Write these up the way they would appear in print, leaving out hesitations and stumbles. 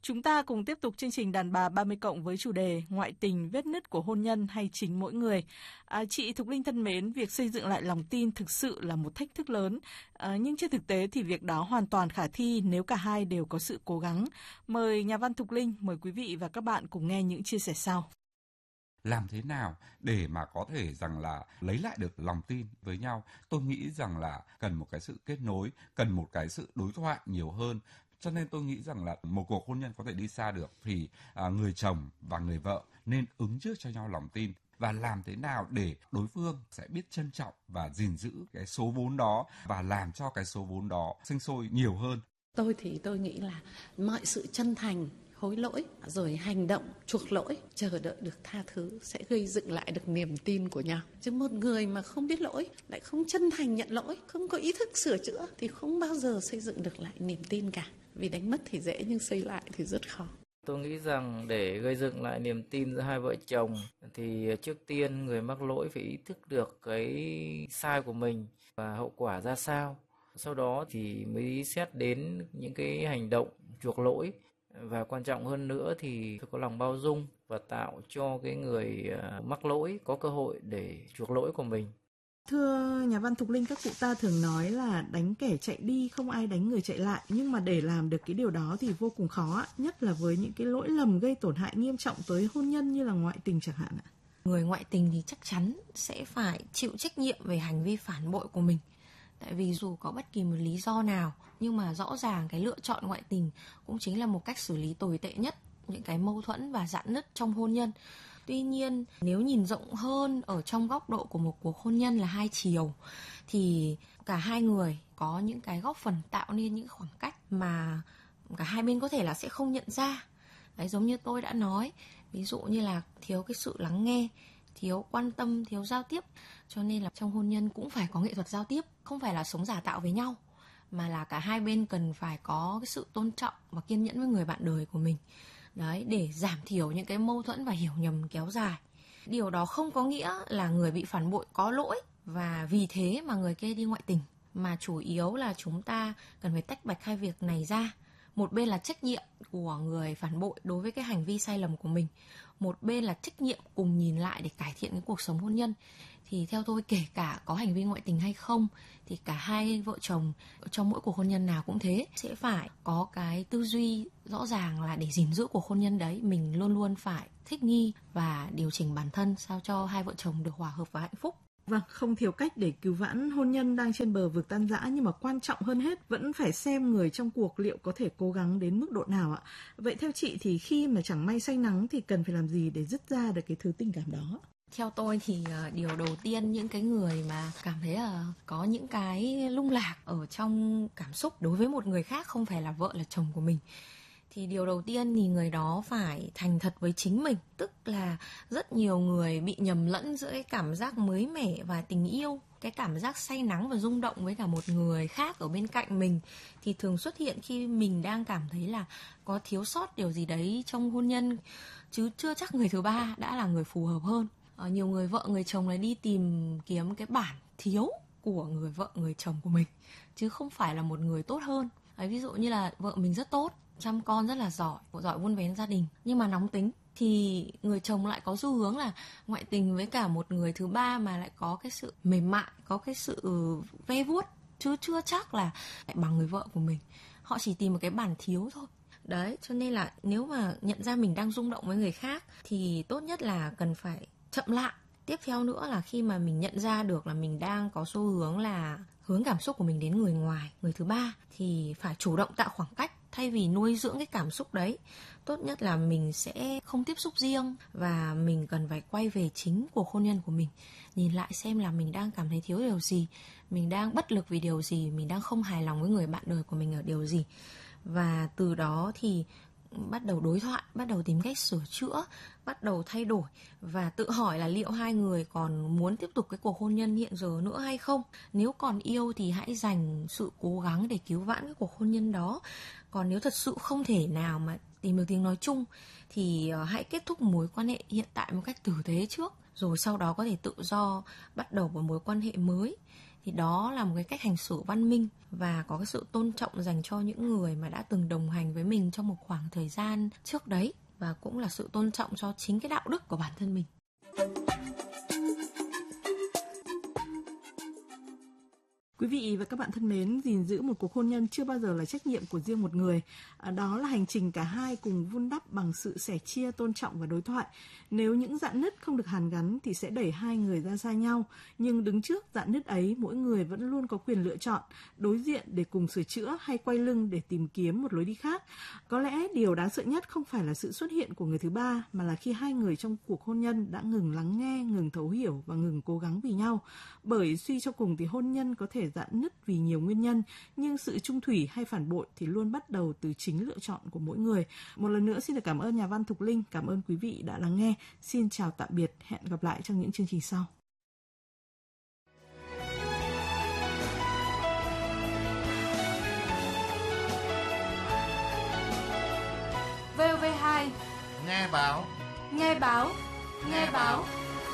Chúng ta cùng tiếp tục chương trình Đàn bà 30 cộng với chủ đề ngoại tình, vết nứt của hôn nhân hay chính mỗi người. Chị Thục Linh thân mến, việc xây dựng lại lòng tin thực sự là một thách thức lớn. Nhưng trên thực tế thì việc đó hoàn toàn khả thi nếu cả hai đều có sự cố gắng. Mời nhà văn Thục Linh, mời quý vị và các bạn cùng nghe những chia sẻ sau. Làm thế nào để mà có thể rằng là lấy lại được lòng tin với nhau? Tôi nghĩ rằng là cần một cái sự kết nối, cần một cái sự đối thoại nhiều hơn. Cho nên tôi nghĩ rằng là một cuộc hôn nhân có thể đi xa được thì người chồng và người vợ nên ứng trước cho nhau lòng tin. Và làm thế nào để đối phương sẽ biết trân trọng và gìn giữ cái số vốn đó và làm cho cái số vốn đó sinh sôi nhiều hơn. Tôi nghĩ là mọi sự chân thành, hối lỗi, rồi hành động chuộc lỗi, chờ đợi được tha thứ sẽ gây dựng lại được niềm tin của nhau. Chứ một người mà không biết lỗi, lại không chân thành nhận lỗi, không có ý thức sửa chữa thì không bao giờ xây dựng được lại niềm tin cả. Vì đánh mất thì dễ nhưng xây lại thì rất khó. Tôi nghĩ rằng để gây dựng lại niềm tin giữa hai vợ chồng thì trước tiên người mắc lỗi phải ý thức được cái sai của mình và hậu quả ra sao. Sau đó thì mới xét đến những cái hành động chuộc lỗi, và quan trọng hơn nữa thì phải có lòng bao dung và tạo cho cái người mắc lỗi có cơ hội để chuộc lỗi của mình. Thưa nhà văn Thục Linh, các cụ ta thường nói là đánh kẻ chạy đi, không ai đánh người chạy lại. Nhưng mà để làm được cái điều đó thì vô cùng khó, nhất là với những cái lỗi lầm gây tổn hại nghiêm trọng tới hôn nhân như là ngoại tình chẳng hạn ạ. Người ngoại tình thì chắc chắn sẽ phải chịu trách nhiệm về hành vi phản bội của mình. Tại vì dù có bất kỳ một lý do nào, nhưng mà rõ ràng cái lựa chọn ngoại tình cũng chính là một cách xử lý tồi tệ nhất những cái mâu thuẫn và rạn nứt trong hôn nhân. Tuy nhiên, nếu nhìn rộng hơn ở trong góc độ của một cuộc hôn nhân là hai chiều, thì cả hai người có những cái góp phần tạo nên những khoảng cách mà cả hai bên có thể là sẽ không nhận ra. Đấy, giống như tôi đã nói, ví dụ như là thiếu cái sự lắng nghe, thiếu quan tâm, thiếu giao tiếp. Cho nên là trong hôn nhân cũng phải có nghệ thuật giao tiếp, không phải là sống giả tạo với nhau, mà là cả hai bên cần phải có cái sự tôn trọng và kiên nhẫn với người bạn đời của mình. Đấy, để giảm thiểu những cái mâu thuẫn và hiểu nhầm kéo dài. Điều đó không có nghĩa là người bị phản bội có lỗi và vì thế mà người kia đi ngoại tình, mà chủ yếu là chúng ta cần phải tách bạch hai việc này ra. Một bên là trách nhiệm của người phản bội đối với cái hành vi sai lầm của mình, một bên là trách nhiệm cùng nhìn lại để cải thiện cái cuộc sống hôn nhân. Thì theo tôi, kể cả có hành vi ngoại tình hay không, thì cả hai vợ chồng trong mỗi cuộc hôn nhân nào cũng thế, sẽ phải có cái tư duy rõ ràng là để gìn giữ cuộc hôn nhân đấy, mình luôn luôn phải thích nghi và điều chỉnh bản thân sao cho hai vợ chồng được hòa hợp và hạnh phúc. Vâng, không thiếu cách để cứu vãn hôn nhân đang trên bờ vực tan rã, nhưng mà quan trọng hơn hết vẫn phải xem người trong cuộc liệu có thể cố gắng đến mức độ nào ạ. Vậy theo chị thì khi mà chẳng may say nắng thì cần phải làm gì để dứt ra được cái thứ tình cảm đó? Theo tôi thì điều đầu tiên, những cái người mà cảm thấy là có những cái lung lạc ở trong cảm xúc đối với một người khác, không phải là vợ là chồng của mình, thì điều đầu tiên thì người đó phải thành thật với chính mình. Tức là rất nhiều người bị nhầm lẫn giữa cái cảm giác mới mẻ và tình yêu. Cái cảm giác say nắng và rung động với cả một người khác ở bên cạnh mình thì thường xuất hiện khi mình đang cảm thấy là có thiếu sót điều gì đấy trong hôn nhân, chứ chưa chắc người thứ ba đã là người phù hợp hơn. Nhiều người vợ người chồng lại đi tìm kiếm cái bản thiếu của người vợ người chồng của mình, chứ không phải là một người tốt hơn. Ví dụ như là vợ mình rất tốt, chăm con rất là giỏi vun vén gia đình, nhưng mà nóng tính, thì người chồng lại có xu hướng là ngoại tình với cả một người thứ ba mà lại có cái sự mềm mại, có cái sự ve vuốt, chứ chưa chắc là lại bằng người vợ của mình. Họ chỉ tìm một cái bản thiếu thôi. Đấy, cho nên là nếu mà nhận ra mình đang rung động với người khác thì tốt nhất là cần phải chậm lại. Tiếp theo nữa là khi mà mình nhận ra được là mình đang có xu hướng là hướng cảm xúc của mình đến người ngoài, người thứ ba, thì phải chủ động tạo khoảng cách thay vì nuôi dưỡng cái cảm xúc đấy. Tốt nhất là mình sẽ không tiếp xúc riêng và mình cần phải quay về chính cuộc hôn nhân của mình, nhìn lại xem là mình đang cảm thấy thiếu điều gì, mình đang bất lực vì điều gì, mình đang không hài lòng với người bạn đời của mình ở điều gì. Và từ đó thì bắt đầu đối thoại, bắt đầu tìm cách sửa chữa, bắt đầu thay đổi và tự hỏi là liệu hai người còn muốn tiếp tục cái cuộc hôn nhân hiện giờ nữa hay không. Nếu còn yêu thì hãy dành sự cố gắng để cứu vãn cái cuộc hôn nhân đó. Còn nếu thật sự không thể nào mà tìm được tiếng nói chung thì hãy kết thúc mối quan hệ hiện tại một cách tử tế trước, rồi sau đó có thể tự do bắt đầu một mối quan hệ mới. Thì đó là một cái cách hành xử văn minh và có cái sự tôn trọng dành cho những người mà đã từng đồng hành với mình trong một khoảng thời gian trước đấy, và cũng là sự tôn trọng cho chính cái đạo đức của bản thân mình. Quý vị và các bạn thân mến, gìn giữ một cuộc hôn nhân chưa bao giờ là trách nhiệm của riêng một người. Đó là hành trình cả hai cùng vun đắp bằng sự sẻ chia, tôn trọng và đối thoại. Nếu những rạn nứt không được hàn gắn thì sẽ đẩy hai người ra xa nhau. Nhưng đứng trước rạn nứt ấy, mỗi người vẫn luôn có quyền lựa chọn, đối diện để cùng sửa chữa hay quay lưng để tìm kiếm một lối đi khác. Có lẽ điều đáng sợ nhất không phải là sự xuất hiện của người thứ ba, mà là khi hai người trong cuộc hôn nhân đã ngừng lắng nghe, ngừng thấu hiểu và ngừng cố gắng vì nhau. Bởi suy cho cùng thì hôn nhân có thể rạn nứt vì nhiều nguyên nhân, nhưng sự chung thủy hay phản bội thì luôn bắt đầu từ chính lựa chọn của mỗi người. Một lần nữa xin được cảm ơn nhà văn Thục Linh, cảm ơn quý vị đã lắng nghe. Xin chào tạm biệt, hẹn gặp lại trong những chương trình sau. VOV2 Nghe báo. Nghe báo. Nghe báo.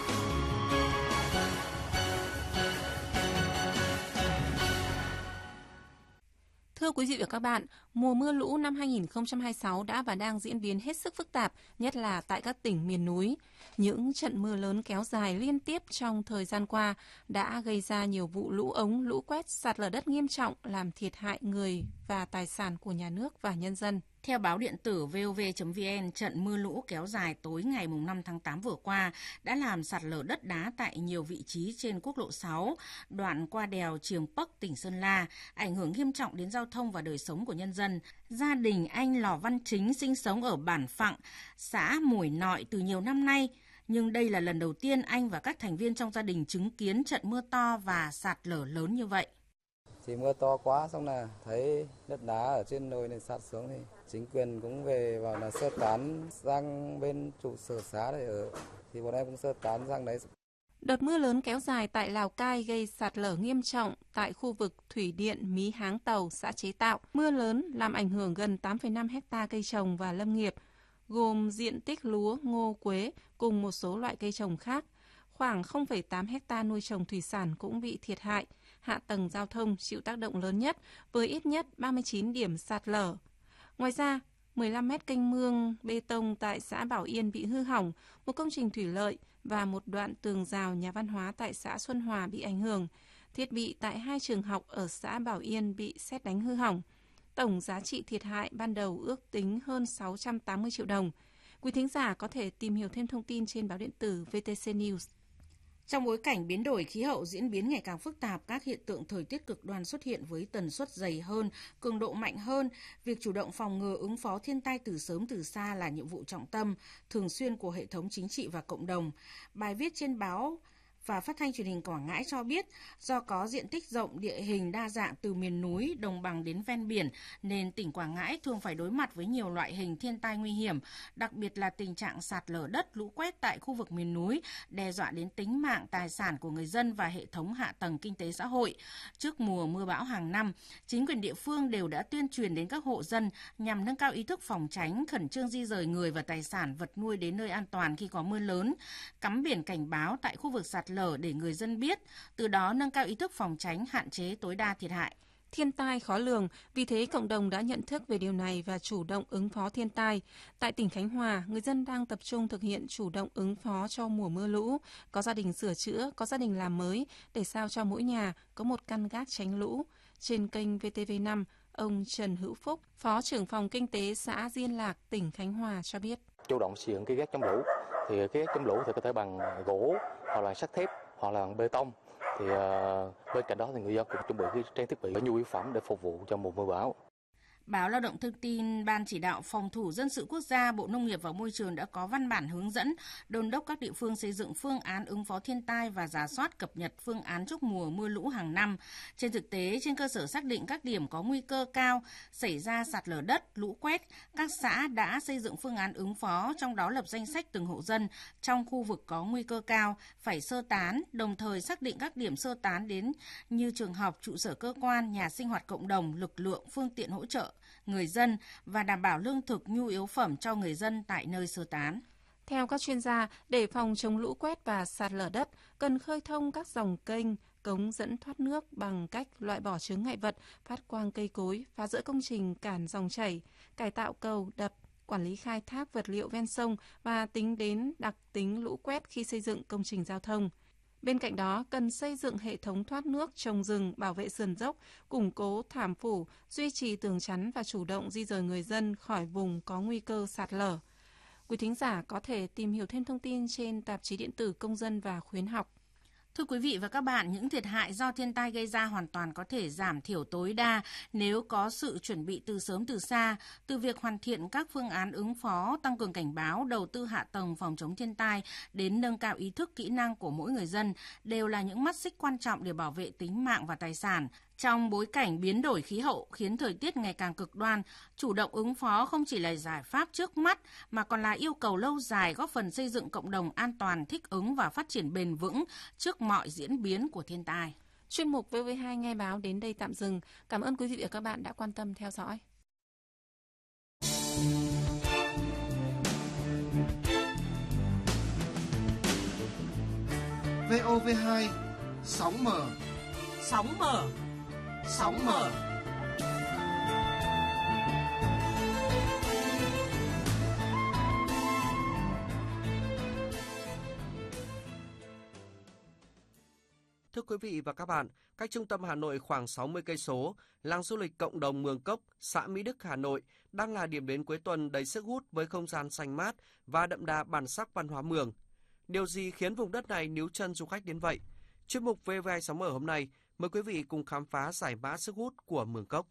Thưa quý vị và các bạn, mùa mưa lũ năm 2026 đã và đang diễn biến hết sức phức tạp, nhất là tại các tỉnh miền núi. Những trận mưa lớn kéo dài liên tiếp trong thời gian qua đã gây ra nhiều vụ lũ ống, lũ quét, sạt lở đất nghiêm trọng, làm thiệt hại người và tài sản của nhà nước và nhân dân. Theo báo điện tử vov.vn, trận mưa lũ kéo dài tối ngày 5 tháng 8 vừa qua đã làm sạt lở đất đá tại nhiều vị trí trên quốc lộ 6, đoạn qua đèo Triềng Pấc, tỉnh Sơn La, ảnh hưởng nghiêm trọng đến giao thông và đời sống của nhân dân. Gia đình anh Lò Văn Chính sinh sống ở bản Phặng, xã Mùi Nội từ nhiều năm nay, nhưng đây là lần đầu tiên anh và các thành viên trong gia đình chứng kiến trận mưa to và sạt lở lớn như vậy. Thì mưa to quá, xong là thấy đất đá ở trên đồi này sạt xuống thì chính quyền cũng về vào là sơ tán sang bên trụ sở xã để ở, thì bọn em cũng sơ tán sang đấy. Đợt mưa lớn kéo dài tại Lào Cai gây sạt lở nghiêm trọng tại khu vực thủy điện Mí Háng Tàu, xã Chế Tạo. Mưa lớn làm ảnh hưởng gần 8,5 hectare cây trồng và lâm nghiệp, gồm diện tích lúa, ngô, quế cùng một số loại cây trồng khác. Khoảng 0,8 hectare nuôi trồng thủy sản cũng bị thiệt hại. Hạ tầng giao thông chịu tác động lớn nhất với ít nhất 39 điểm sạt lở. Ngoài ra, 15 mét kênh mương bê tông tại xã Bảo Yên bị hư hỏng, một công trình thủy lợi và một đoạn tường rào nhà văn hóa tại xã Xuân Hòa bị ảnh hưởng. Thiết bị tại 2 trường học ở xã Bảo Yên bị sét đánh hư hỏng. Tổng giá trị thiệt hại ban đầu ước tính hơn 680 triệu đồng. Quý thính giả có thể tìm hiểu thêm thông tin trên báo điện tử VTC News. Trong bối cảnh biến đổi khí hậu diễn biến ngày càng phức tạp, các hiện tượng thời tiết cực đoan xuất hiện với tần suất dày hơn, cường độ mạnh hơn, việc chủ động phòng ngừa ứng phó thiên tai từ sớm từ xa là nhiệm vụ trọng tâm, thường xuyên của hệ thống chính trị và cộng đồng. Bài viết trên báo và Phát thanh Truyền hình Quảng Ngãi cho biết, do có diện tích rộng, địa hình đa dạng từ miền núi, đồng bằng đến ven biển, nên tỉnh Quảng Ngãi thường phải đối mặt với nhiều loại hình thiên tai nguy hiểm, đặc biệt là tình trạng sạt lở đất, lũ quét tại khu vực miền núi, đe dọa đến tính mạng, tài sản của người dân và hệ thống hạ tầng kinh tế xã hội. Trước mùa mưa bão hàng năm, chính quyền địa phương đều đã tuyên truyền đến các hộ dân nhằm nâng cao ý thức phòng tránh, khẩn trương di rời người và tài sản, vật nuôi đến nơi an toàn khi có mưa lớn, cắm biển cảnh báo tại khu vực sạt lở để người dân biết, từ đó nâng cao ý thức phòng tránh, hạn chế tối đa thiệt hại. Thiên tai khó lường, vì thế cộng đồng đã nhận thức về điều này và chủ động ứng phó thiên tai. Tại tỉnh Khánh Hòa, người dân đang tập trung thực hiện chủ động ứng phó cho mùa mưa lũ, có gia đình sửa chữa, có gia đình làm mới, để sao cho mỗi nhà có một căn gác tránh lũ. Trên kênh VTV5, ông Trần Hữu Phúc, Phó trưởng phòng kinh tế xã Diên Lạc, tỉnh Khánh Hòa cho biết. Chủ động xây dựng cái gác chống lũ, thì cái gác chống lũ thì có thể bằng gỗ, hoặc là sắt thép, hoặc là bằng bê tông. Thì bên cạnh đó thì người dân cũng chuẩn bị cái trang thiết bị nhu yếu phẩm để phục vụ cho mùa mưa bão. Báo Lao động Thông tin, Ban Chỉ đạo Phòng thủ Dân sự Quốc gia, Bộ Nông nghiệp và Môi trường đã có văn bản hướng dẫn đôn đốc các địa phương xây dựng phương án ứng phó thiên tai và rà soát cập nhật phương án trước mùa mưa lũ hàng năm. Trên thực tế, trên cơ sở xác định các điểm có nguy cơ cao xảy ra sạt lở đất, lũ quét, các xã đã xây dựng phương án ứng phó, trong đó lập danh sách từng hộ dân trong khu vực có nguy cơ cao phải sơ tán, đồng thời xác định các điểm sơ tán đến như trường học, trụ sở cơ quan, nhà sinh hoạt cộng đồng, lực lượng, phương tiện hỗ trợ người dân và đảm bảo lương thực, nhu yếu phẩm cho người dân tại nơi sơ tán. Theo các chuyên gia, để phòng chống lũ quét và sạt lở đất, cần khơi thông các dòng kênh, cống dẫn thoát nước bằng cách loại bỏ chướng ngại vật, phát quang cây cối, phá rỡ công trình cản dòng chảy, cải tạo cầu, đập, quản lý khai thác vật liệu ven sông và tính đến đặc tính lũ quét khi xây dựng công trình giao thông. Bên cạnh đó, cần xây dựng hệ thống thoát nước, trồng rừng, bảo vệ sườn dốc, củng cố thảm phủ, duy trì tường chắn và chủ động di dời người dân khỏi vùng có nguy cơ sạt lở. Quý thính giả có thể tìm hiểu thêm thông tin trên tạp chí điện tử Công dân và Khuyến học. Thưa quý vị và các bạn, những thiệt hại do thiên tai gây ra hoàn toàn có thể giảm thiểu tối đa nếu có sự chuẩn bị từ sớm từ xa, từ việc hoàn thiện các phương án ứng phó, tăng cường cảnh báo, đầu tư hạ tầng phòng chống thiên tai đến nâng cao ý thức kỹ năng của mỗi người dân đều là những mắt xích quan trọng để bảo vệ tính mạng và tài sản. Trong bối cảnh biến đổi khí hậu khiến thời tiết ngày càng cực đoan, chủ động ứng phó không chỉ là giải pháp trước mắt mà còn là yêu cầu lâu dài góp phần xây dựng cộng đồng an toàn, thích ứng và phát triển bền vững trước mọi diễn biến của thiên tai. Chuyên mục VV2 Nghe Báo đến đây tạm dừng. Cảm ơn quý vị và các bạn đã quan tâm theo dõi. VOV2 sóng mở. Sóng mở. Sóng mở. Thưa quý vị và các bạn, cách trung tâm Hà Nội khoảng 60 cây số, làng du lịch cộng đồng Mường Cốc, xã Mỹ Đức, Hà Nội đang là điểm đến cuối tuần đầy sức hút với không gian xanh mát và đậm đà bản sắc văn hóa Mường. Điều gì khiến vùng đất này níu chân du khách đến vậy? Chuyên mục VV2 sóng mở hôm nay mời quý vị cùng khám phá giải mã sức hút của Mường Cốc.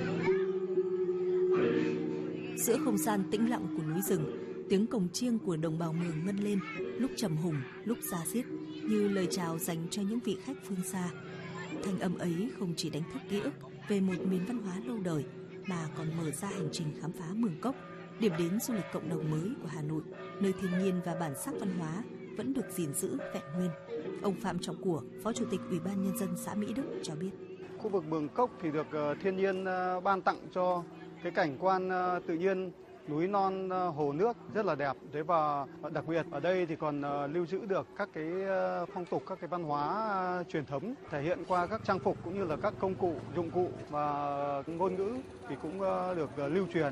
Giữa không gian tĩnh lặng của núi rừng, tiếng cồng chiêng của đồng bào Mường ngân lên, lúc trầm hùng, lúc da diết, như lời chào dành cho những vị khách phương xa. Thanh âm ấy không chỉ đánh thức ký ức về một miền văn hóa lâu đời, mà còn mở ra hành trình khám phá Mường Cốc, điểm đến du lịch cộng đồng mới của Hà Nội, nơi thiên nhiên và bản sắc văn hóa vẫn được gìn giữ vẹn nguyên. Ông Phạm Trọng Của, Phó Chủ tịch Ủy ban Nhân dân xã Mỹ Đức cho biết. Khu vực Mường Cốc thì được thiên nhiên ban tặng cho cái cảnh quan tự nhiên núi non hồ nước rất là đẹp. Thế và đặc biệt ở đây thì còn lưu giữ được các cái phong tục, các cái văn hóa truyền thống thể hiện qua các trang phục cũng như là các công cụ, dụng cụ và ngôn ngữ thì cũng được lưu truyền.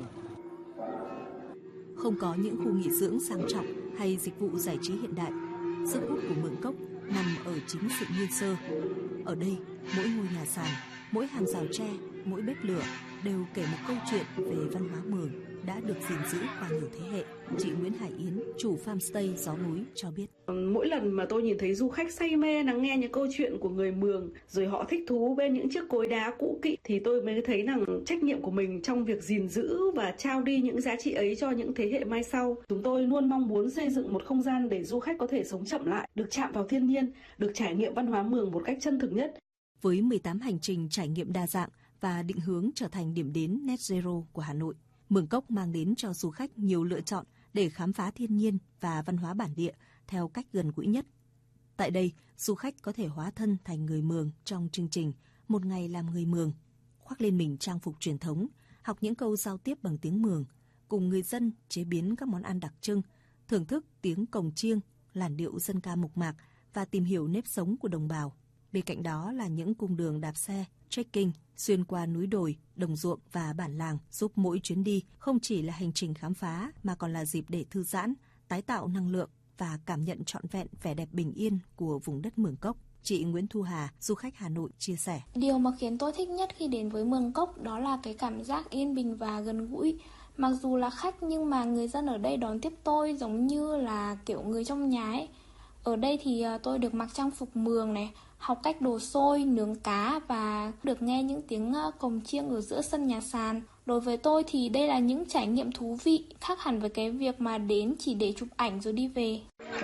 Không có những khu nghỉ dưỡng sang trọng hay dịch vụ giải trí hiện đại, sức hút của Mường Cốc nằm ở chính sự nguyên sơ. Ở đây, mỗi ngôi nhà sàn, mỗi hàng rào tre, mỗi bếp lửa đều kể một câu chuyện về văn hóa Mường đã được gìn giữ qua nhiều thế hệ. Chị Nguyễn Hải Yến, chủ farmstay Gió Núi cho biết. Mỗi lần mà tôi nhìn thấy du khách say mê lắng nghe những câu chuyện của người Mường, rồi họ thích thú bên những chiếc cối đá cũ kỹ, thì tôi mới thấy rằng trách nhiệm của mình trong việc gìn giữ và trao đi những giá trị ấy cho những thế hệ mai sau. Chúng tôi luôn mong muốn xây dựng một không gian để du khách có thể sống chậm lại, được chạm vào thiên nhiên, được trải nghiệm văn hóa Mường một cách chân thực nhất. Với 18 hành trình trải nghiệm đa dạng và định hướng trở thành điểm đến net zero của Hà Nội, Mường Cốc mang đến cho du khách nhiều lựa chọn để khám phá thiên nhiên và văn hóa bản địa theo cách gần gũi nhất. Tại đây, du khách có thể hóa thân thành người Mường trong chương trình Một Ngày Làm Người Mường, khoác lên mình trang phục truyền thống, học những câu giao tiếp bằng tiếng Mường, cùng người dân chế biến các món ăn đặc trưng, thưởng thức tiếng cồng chiêng, làn điệu dân ca mộc mạc và tìm hiểu nếp sống của đồng bào. Bên cạnh đó là những cung đường đạp xe, trekking, xuyên qua núi đồi, đồng ruộng và bản làng, giúp mỗi chuyến đi không chỉ là hành trình khám phá mà còn là dịp để thư giãn, tái tạo năng lượng và cảm nhận trọn vẹn vẻ đẹp bình yên của vùng đất Mường Cốc. Chị Nguyễn Thu Hà, du khách Hà Nội chia sẻ. Điều mà khiến tôi thích nhất khi đến với Mường Cốc đó là cái cảm giác yên bình và gần gũi. Mặc dù là khách nhưng mà người dân ở đây đón tiếp tôi giống như là kiểu người trong nhà ấy. Ở đây thì tôi được mặc trang phục Mường này, học cách đồ xôi, nướng cá và được nghe những tiếng cồng chiêng ở giữa sân nhà sàn. Đối với tôi thì đây là những trải nghiệm thú vị, khác hẳn với cái việc mà đến chỉ để chụp ảnh rồi đi về.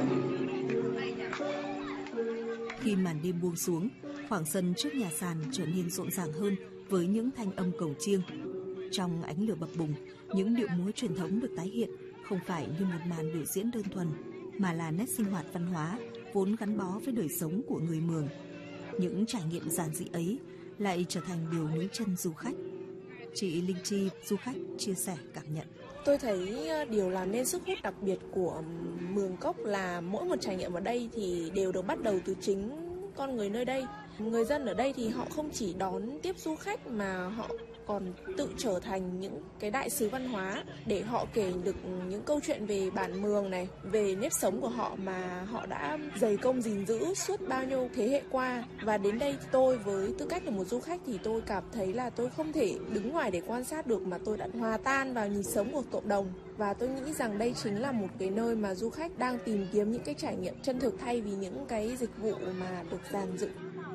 Khi màn đêm buông xuống, khoảng sân trước nhà sàn trở nên rộn ràng hơn với những thanh âm cồng chiêng. Trong ánh lửa bập bùng, những điệu múa truyền thống được tái hiện không phải như một màn biểu diễn đơn thuần, mà là nét sinh hoạt văn hóa vốn gắn bó với đời sống của người Mường. Những trải nghiệm giản dị ấy lại trở thành điều níu chân du khách. Chị Linh Chi, du khách, chia sẻ cảm nhận. Tôi thấy điều làm nên sức hút đặc biệt của Mường Cốc là mỗi một trải nghiệm ở đây thì đều được bắt đầu từ chính con người nơi đây. Người dân ở đây thì họ không chỉ đón tiếp du khách mà họ còn tự trở thành những cái đại sứ văn hóa để họ kể được những câu chuyện về bản Mường này, về nếp sống của họ mà họ đã dày công gìn giữ suốt bao nhiêu thế hệ qua. Và đến đây tôi với tư cách là một du khách thì tôi cảm thấy là tôi không thể đứng ngoài để quan sát được, mà tôi đã hòa tan vào nhịp sống của cộng đồng. Và tôi nghĩ rằng đây chính là một cái nơi mà du khách đang tìm kiếm những cái trải nghiệm chân thực thay vì những cái dịch vụ mà được dàn dựng.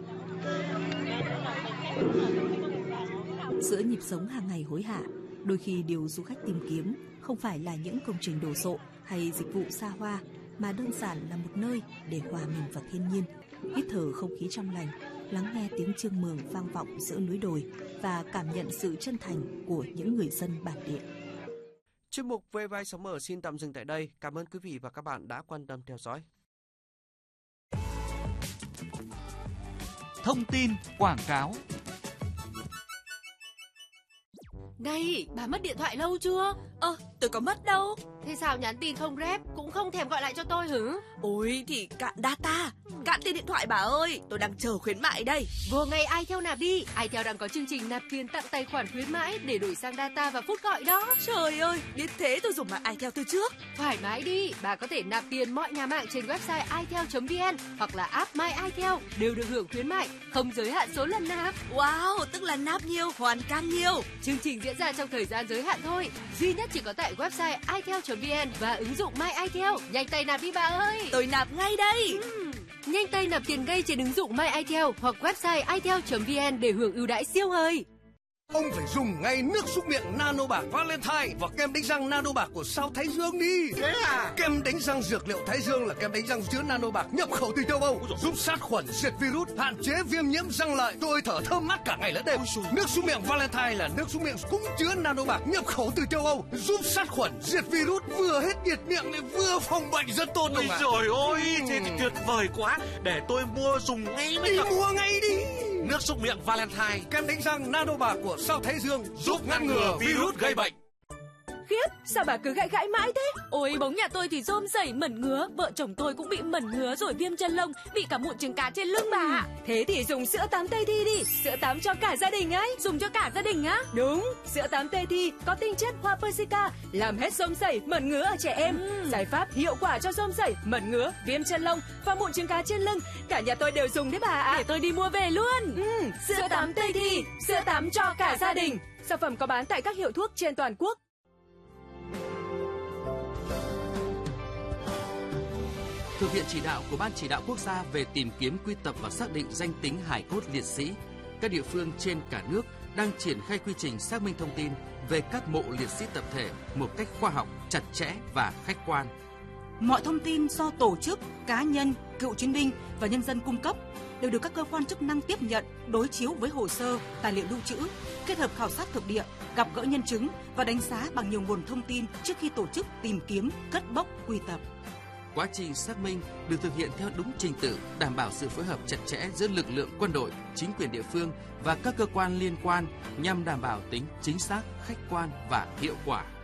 Giữa nhịp sống hàng ngày hối hả, đôi khi điều du khách tìm kiếm không phải là những công trình đồ sộ hay dịch vụ xa hoa, mà đơn giản là một nơi để hòa mình vào thiên nhiên, hít thở không khí trong lành, lắng nghe tiếng chiêng mường vang vọng giữa núi đồi và cảm nhận sự chân thành của những người dân bản địa. Chuyên mục Về vai Sống Mở xin tạm dừng tại đây. Cảm ơn quý vị và các bạn đã quan tâm theo dõi. Thông tin quảng cáo. Này, bà mất điện thoại lâu chưa? Tôi có mất đâu. Thế sao nhắn tin không rep, cũng không thèm gọi lại cho tôi hử? Ôi thì cạn data, cạn tiền điện thoại bà ơi, tôi đang chờ khuyến mại đây. Vừa ngày iTel nạp đi, iTel đang có chương trình nạp tiền tặng tài khoản khuyến mãi để đổi sang data và phút gọi đó. Trời ơi, biết thế tôi dùng mạng iTel từ trước. Thoải mái đi, bà có thể nạp tiền mọi nhà mạng trên website itel.vn hoặc là app My iTel đều được hưởng khuyến mại, không giới hạn số lần nạp. Wow, tức là nạp nhiều, hoàn càng nhiều. Chương trình diễn ra trong thời gian giới hạn thôi, duy nhất chỉ có tại website itel.vn và ứng dụng My iTel. Nhanh tay nạp đi bà ơi. Tôi nạp ngay đây. Nhanh tay nạp tiền ngay trên ứng dụng My iTel hoặc website itel.vn để hưởng ưu đãi siêu hời. Ông phải dùng ngay nước súc miệng Nano Bạc Valentine và kem đánh răng Nano Bạc của Sao Thái Dương đi. Thế à? Kem đánh răng dược liệu Thái Dương là kem đánh răng chứa Nano Bạc nhập khẩu từ châu Âu, giúp sát khuẩn, diệt virus, hạn chế viêm nhiễm răng lợi. Tôi thở thơm mát cả ngày lẫn đêm. Nước súc miệng Valentine là nước súc miệng cũng chứa Nano Bạc nhập khẩu từ châu Âu, giúp sát khuẩn, diệt virus, vừa hết nhiệt miệng lại vừa phòng bệnh, rất tốt. Ôi trời ơi, thế thì tuyệt vời quá. Để tôi mua dùng ngay bây giờ. Mua ngay đi. Nước súc miệng Valentine, kem đánh răng Nano Bạc của Sao Thái Dương giúp ngăn ngừa virus gây bệnh. Khiếp, sao bà cứ gãi mãi thế? Ôi, bóng nhà tôi thì rôm rẩy mẩn ngứa, vợ chồng tôi cũng bị mẩn ngứa rồi viêm chân lông, bị cả mụn trứng cá trên lưng bà ạ. Thế thì dùng sữa tắm Tây Thi đi, sữa tắm cho cả gia đình ấy. Dùng cho cả gia đình á? Đúng, sữa tắm Tây Thi có tinh chất hoa persica, làm hết rôm rẩy, mẩn ngứa ở trẻ em. Giải pháp hiệu quả cho rôm rẩy, mẩn ngứa, viêm chân lông và mụn trứng cá trên lưng. Cả nhà tôi đều dùng đấy bà ạ. Để tôi đi mua về luôn. Sữa tắm Tây Thi, sữa tắm cho cả gia đình. Sản phẩm có bán tại các hiệu thuốc trên toàn quốc. Thực hiện chỉ đạo của Ban Chỉ đạo Quốc gia về tìm kiếm, quy tập và xác định danh tính hài cốt liệt sĩ, các địa phương trên cả nước đang triển khai quy trình xác minh thông tin về các mộ liệt sĩ tập thể một cách khoa học, chặt chẽ và khách quan. Mọi thông tin do tổ chức, cá nhân, cựu chiến binh và nhân dân cung cấp đều được các cơ quan chức năng tiếp nhận, đối chiếu với hồ sơ, tài liệu lưu trữ, kết hợp khảo sát thực địa, gặp gỡ nhân chứng và đánh giá bằng nhiều nguồn thông tin trước khi tổ chức tìm kiếm, cất bốc, quy tập. Quá trình xác minh được thực hiện theo đúng trình tự, đảm bảo sự phối hợp chặt chẽ giữa lực lượng quân đội, chính quyền địa phương và các cơ quan liên quan nhằm đảm bảo tính chính xác, khách quan và hiệu quả.